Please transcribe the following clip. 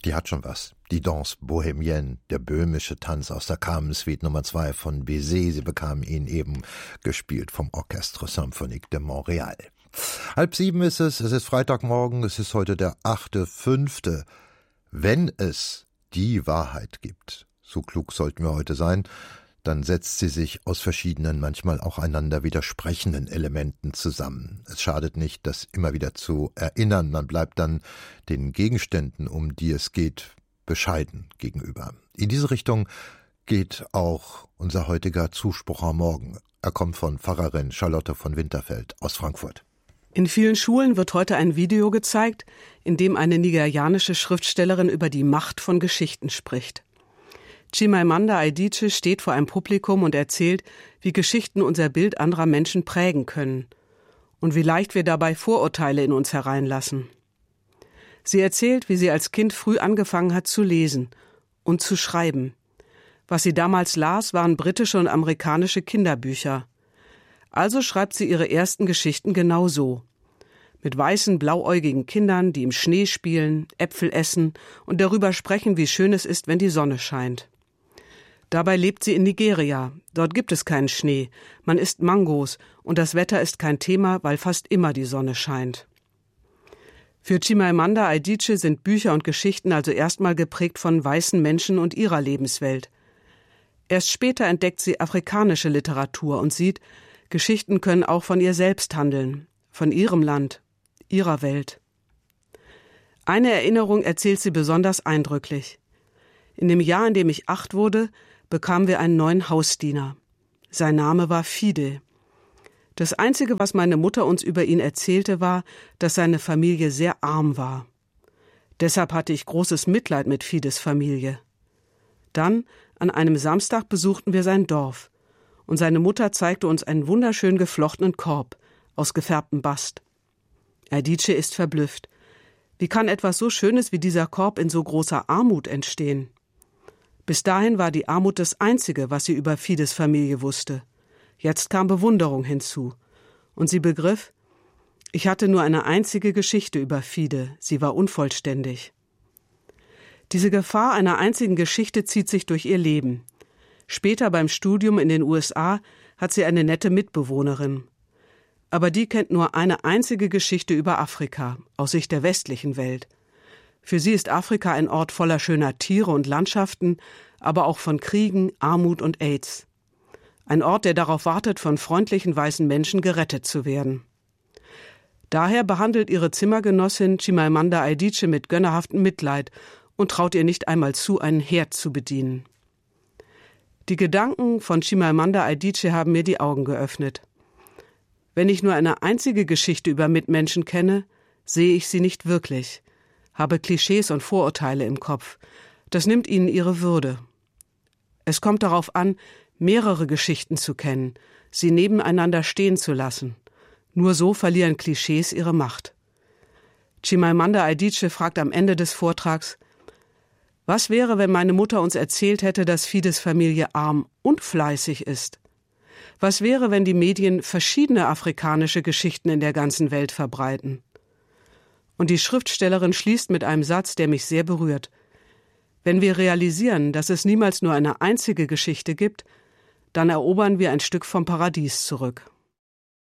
Die hat schon was. Die Danse Bohemienne, der böhmische Tanz aus der Carmen-Suite Nummer 2 von Bizet. Sie bekam ihn eben gespielt vom Orchestre Symphonique de Montréal. 6:30 ist es ist Freitagmorgen, es ist heute der 8.5. Wenn es die Wahrheit gibt, so klug sollten wir heute sein, dann setzt sie sich aus verschiedenen, manchmal auch einander widersprechenden Elementen zusammen. Es schadet nicht, das immer wieder zu erinnern. Man bleibt dann den Gegenständen, um die es geht, bescheiden gegenüber. In diese Richtung geht auch unser heutiger Zuspruch am Morgen. Er kommt von Pfarrerin Charlotte von Winterfeld aus Frankfurt. In vielen Schulen wird heute ein Video gezeigt, in dem eine nigerianische Schriftstellerin über die Macht von Geschichten spricht. Chimamanda Adichie steht vor einem Publikum und erzählt, wie Geschichten unser Bild anderer Menschen prägen können und wie leicht wir dabei Vorurteile in uns hereinlassen. Sie erzählt, wie sie als Kind früh angefangen hat zu lesen und zu schreiben. Was sie damals las, waren britische und amerikanische Kinderbücher. Also schreibt sie ihre ersten Geschichten genau so. Mit weißen, blauäugigen Kindern, die im Schnee spielen, Äpfel essen und darüber sprechen, wie schön es ist, wenn die Sonne scheint. Dabei lebt sie in Nigeria. Dort gibt es keinen Schnee. Man isst Mangos und das Wetter ist kein Thema, weil fast immer die Sonne scheint. Für Chimamanda Adichie sind Bücher und Geschichten also erstmal geprägt von weißen Menschen und ihrer Lebenswelt. Erst später entdeckt sie afrikanische Literatur und sieht, Geschichten können auch von ihr selbst handeln, von ihrem Land, ihrer Welt. Eine Erinnerung erzählt sie besonders eindrücklich. In dem Jahr, in dem ich 8 wurde, bekamen wir einen neuen Hausdiener. Sein Name war Fide. Das Einzige, was meine Mutter uns über ihn erzählte, war, dass seine Familie sehr arm war. Deshalb hatte ich großes Mitleid mit Fides Familie. Dann, an einem Samstag, besuchten wir sein Dorf und seine Mutter zeigte uns einen wunderschön geflochtenen Korb aus gefärbtem Bast. Adichie ist verblüfft. Wie kann etwas so Schönes wie dieser Korb in so großer Armut entstehen? Bis dahin war die Armut das Einzige, was sie über Fides Familie wusste. Jetzt kam Bewunderung hinzu. Und sie begriff, ich hatte nur eine einzige Geschichte über Fide, sie war unvollständig. Diese Gefahr einer einzigen Geschichte zieht sich durch ihr Leben. Später beim Studium in den USA hat sie eine nette Mitbewohnerin. Aber die kennt nur eine einzige Geschichte über Afrika, aus Sicht der westlichen Welt. Für sie ist Afrika ein Ort voller schöner Tiere und Landschaften, aber auch von Kriegen, Armut und AIDS. Ein Ort, der darauf wartet, von freundlichen weißen Menschen gerettet zu werden. Daher behandelt ihre Zimmergenossin Chimamanda Adichie mit gönnerhaftem Mitleid und traut ihr nicht einmal zu, einen Herd zu bedienen. Die Gedanken von Chimamanda Adichie haben mir die Augen geöffnet. Wenn ich nur eine einzige Geschichte über Mitmenschen kenne, sehe ich sie nicht wirklich, habe Klischees und Vorurteile im Kopf. Das nimmt ihnen ihre Würde. Es kommt darauf an, mehrere Geschichten zu kennen, sie nebeneinander stehen zu lassen. Nur so verlieren Klischees ihre Macht. Chimamanda Adichie fragt am Ende des Vortrags: Was wäre, wenn meine Mutter uns erzählt hätte, dass Fides Familie arm und fleißig ist? Was wäre, wenn die Medien verschiedene afrikanische Geschichten in der ganzen Welt verbreiten? Und die Schriftstellerin schließt mit einem Satz, der mich sehr berührt. Wenn wir realisieren, dass es niemals nur eine einzige Geschichte gibt, dann erobern wir ein Stück vom Paradies zurück.